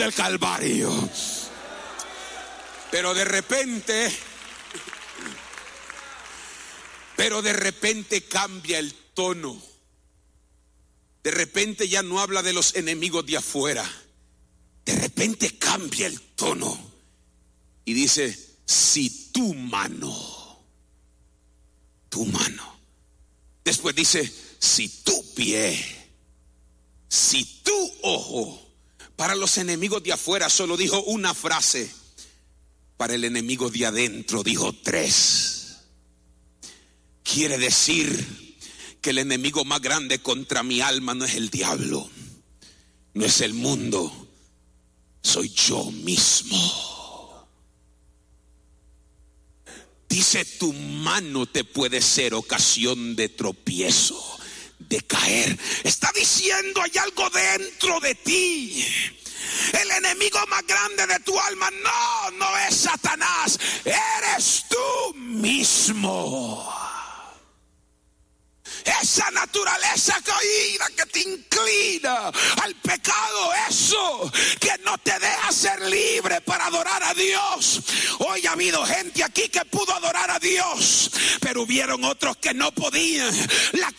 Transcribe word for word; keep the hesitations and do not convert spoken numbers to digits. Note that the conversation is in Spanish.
del Calvario. Pero de repente, pero de repente cambia el tono. De repente ya no habla de los enemigos de afuera. De repente cambia el tono y dice: si tu mano, tu mano. Después dice: si tu pie, si tu ojo. Para los enemigos de afuera solo dijo una frase. Para el enemigo de adentro dijo tres. Quiere decir que el enemigo más grande contra mi alma no es el diablo, no es el mundo, soy yo mismo. Dice: tu mano te puede ser ocasión de tropiezo, de caer. Está diciendo: hay algo dentro de ti. El enemigo más grande de tu alma no, no es Satanás, eres tú mismo. Esa naturaleza caída que te inclina al pecado, eso que no te deja ser libre para adorar a Dios. Hoy ha habido gente aquí que pudo adorar a Dios, pero hubieron otros que no podían. La